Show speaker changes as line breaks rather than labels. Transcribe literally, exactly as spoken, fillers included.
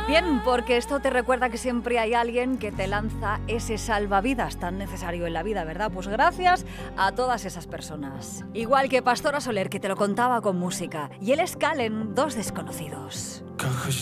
Bien, porque esto te recuerda que siempre hay alguien que te lanza ese salvavidas tan necesario en la vida, ¿verdad? Pues gracias a todas esas personas. Igual que Pastora Soler, que te lo contaba con música, y el Scalen, dos desconocidos.